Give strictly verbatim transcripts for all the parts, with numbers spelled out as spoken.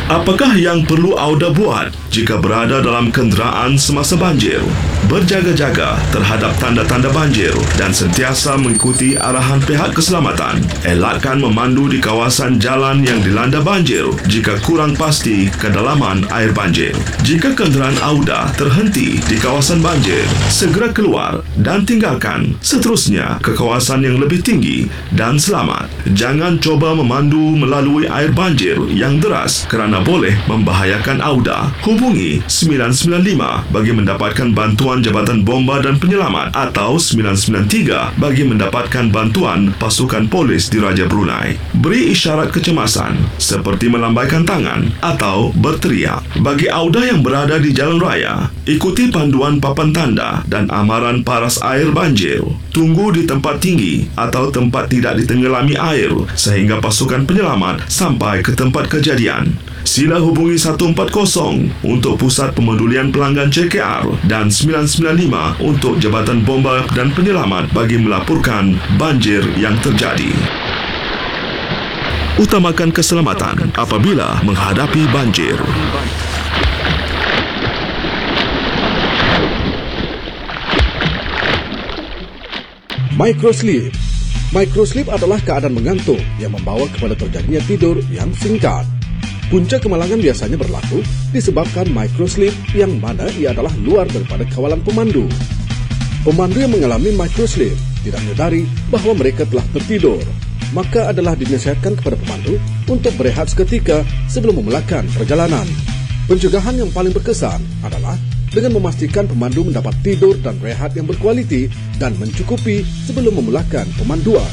Apakah yang perlu Auda buat jika berada dalam kenderaan semasa banjir? Berjaga-jaga terhadap tanda-tanda banjir dan sentiasa mengikuti arahan pihak keselamatan. Elakkan memandu di kawasan jalan yang dilanda banjir jika kurang pasti kedalaman air banjir. Jika kenderaan Auda terhenti di kawasan banjir, segera keluar dan tinggalkan seterusnya ke kawasan yang lebih tinggi dan selamat. Jangan coba memandu melalui air banjir yang deras kerana boleh membahayakan Auda. Hubungi sembilan sembilan lima bagi mendapatkan bantuan Jabatan Bomba dan Penyelamat atau sembilan sembilan tiga bagi mendapatkan bantuan pasukan polis di Raja Brunei. Beri isyarat kecemasan seperti melambaikan tangan atau berteriak. Bagi Auda yang berada di jalan raya, ikuti panduan papan tanda dan amaran paras air banjir. Tunggu di tempat tinggi atau tempat tidak ditenggelami air sehingga pasukan penyelamat sampai ke tempat kejadian. Sila hubungi satu empat kosong untuk Pusat Pemedulian Pelanggan C K R dan sembilan sembilan lima untuk Jabatan Bomba dan Penyelamat bagi melaporkan banjir yang terjadi. Utamakan keselamatan apabila menghadapi banjir. Microsleep. Microsleep adalah keadaan mengantuk yang membawa kepada terjadinya tidur yang singkat. Punca kemalangan biasanya berlaku disebabkan microsleep yang mana ia adalah luar daripada kawalan pemandu. Pemandu yang mengalami microsleep tidak menyadari bahawa mereka telah tertidur, maka adalah dinasihatkan kepada pemandu untuk berehat seketika sebelum memulakan perjalanan. Pencegahan yang paling berkesan adalah dengan memastikan pemandu mendapat tidur dan rehat yang berkualiti dan mencukupi sebelum memulakan pemanduan.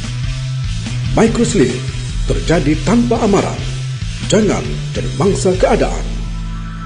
Microsleep terjadi tanpa amaran. Jangan jadi mangsa keadaan.